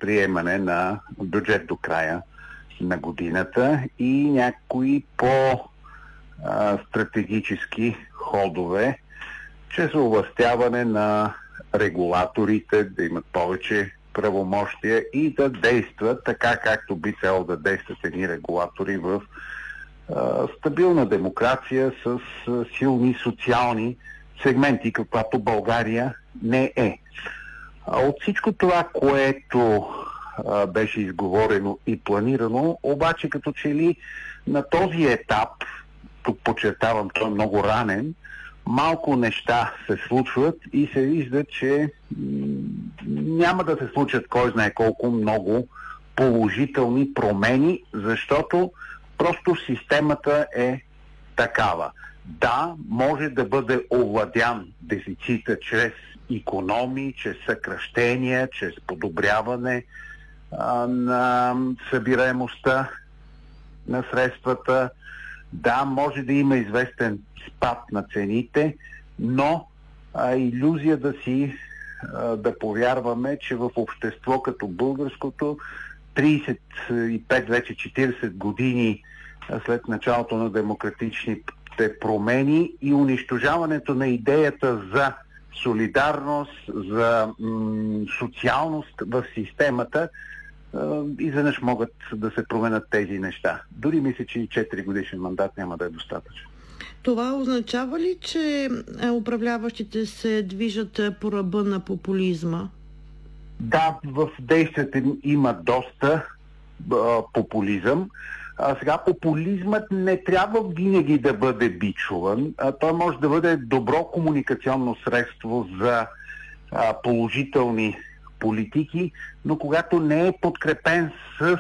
приемане на бюджет до края на годината и някои по-стратегически ходове, чрез овластяване на регулаторите да имат повече правомощия и да действат така, както би трябвало да действат едни регулатори в стабилна демокрация с силни социални сегменти, каквато България не е. От всичко това, което беше изговорено и планирано, обаче като че ли на този етап, тук подчертавам, той е много ранен, малко неща се случват и се вижда, че няма да се случат кой знае колко много положителни промени, защото просто системата е такава. Да, може да бъде овладян дефицита чрез икономии, чрез съкращения, чрез подобряване на събираемостта на средствата. Да, може да има известен спад на цените, но илюзия да повярваме, че в общество като българското 35, вече 40 години след началото на демократичните промени и унищожаването на идеята за солидарност, за социалност в системата, изведнъж могат да се променят тези неща. Дори мисля, че и 4 годишен мандат няма да е достатъчно. Това означава ли, че управляващите се движат по ръба на популизма? Да, в действията има доста популизъм. Сега популизмът не трябва винаги да бъде бичуван. Той може да бъде добро комуникационно средство за положителни политики, но когато не е подкрепен с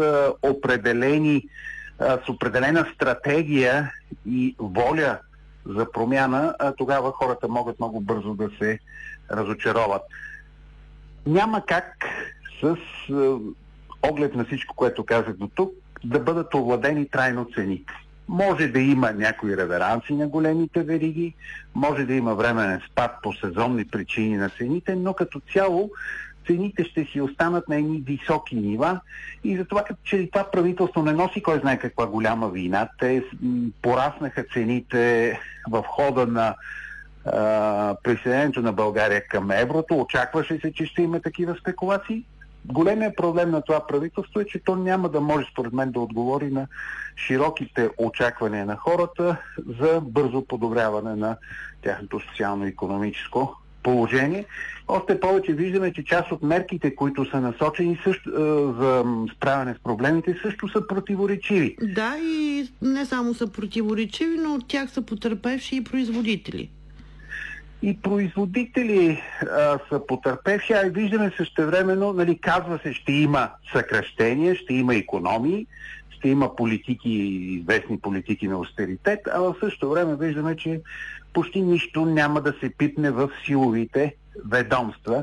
определена стратегия и воля за промяна, тогава хората могат много бързо да се разочароват. Няма как с оглед на всичко, което казах до тук, да бъдат овладени трайно цените. Може да има някои реверанси на големите вериги, може да има временен спад по сезонни причини на цените, но като цяло цените ще си останат на едни високи нива и затова, че това правителство не носи кой знае каква голяма вина. Те пораснаха цените в хода на присъединението на България към еврото. Очакваше се, че ще има такива спекулации. Големият проблем на това правителство е, че то няма да може, според мен, да отговори на широките очаквания на хората за бързо подобряване на тяхното социално-икономическо положение. Още повече виждаме, че част от мерките, които са насочени за справяне с проблемите, също са противоречиви. Да, и не само са противоречиви, но от тях са потърпевши и производители. И производители са потърпевши, а и виждаме същевременно, казва се, ще има съкращения, ще има икономии, ще има политики, известни политики на аустеритет, а в същото време виждаме, че почти нищо няма да се пипне в силовите ведомства.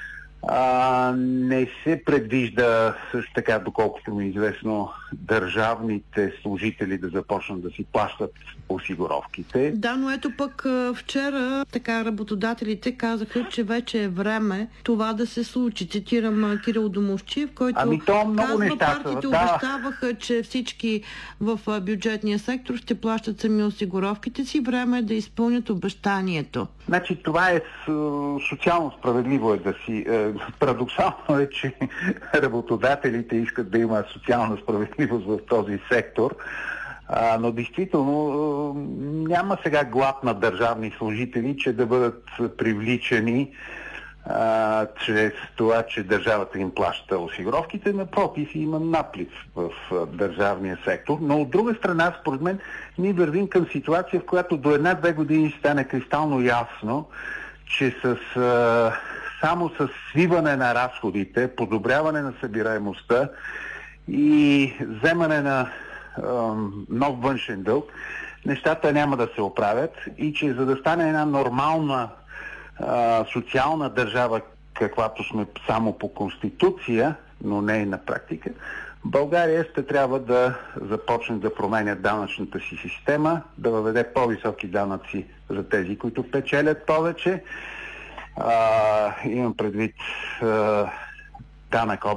Не се предвижда също така, доколкото ми е известно, държавните служители да започнат да си плащат осигуровките. Да, но ето пък вчера работодателите казаха, че вече е време това да се случи. Цитирам Кирил Домусчиев, който казва, партиите обещаваха, че всички в бюджетния сектор ще плащат сами осигуровките си. Време е да изпълнят обещанието. Значи това е социално справедливо парадоксално е, че работодателите искат да има социална справедливост в този сектор, но действително няма сега глад на държавни служители, че да бъдат привличани чрез това, че държавата им плаща осигуровките. Напротив, има наплив в държавния сектор. Но от друга страна, според мен, ние вървим към ситуация, в която до 1-2 години ще стане кристално ясно, че само с свиване на разходите, подобряване на събираемостта и вземане на нов външен дълг, нещата няма да се оправят и че за да стане една нормална социална държава, каквато сме само по Конституция, но не и на практика, България ще трябва да започне да променя данъчната си система, да въведе по-високи данъци за тези, които печелят повече. Имам предвид данък